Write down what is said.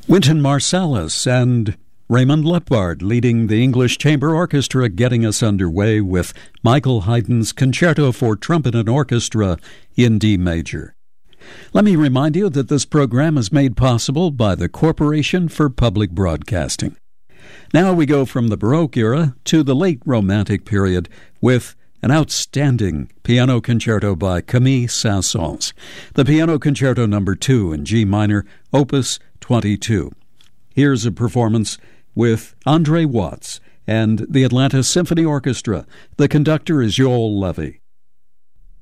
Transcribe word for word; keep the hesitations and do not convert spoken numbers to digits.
Wynton Marsalis and Raymond Lepard leading the English Chamber Orchestra, getting us underway with Michael Haydn's Concerto for Trumpet and Orchestra in D major. Let me remind you that this program is made possible by the Corporation for Public Broadcasting. Now we go from the Baroque era to the late Romantic period with an outstanding piano concerto by Camille Saint-Saëns, the Piano Concerto Number two in G minor, Opus twenty-two. Here's a performance with Andre Watts and the Atlanta Symphony Orchestra. The conductor is Joel Levy.